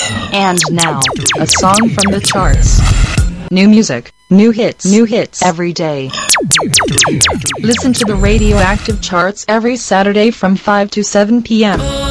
And now, a song from the charts. New music, new hits every day. Listen to the Radioactive Charts every Saturday from 5 to 7 p.m.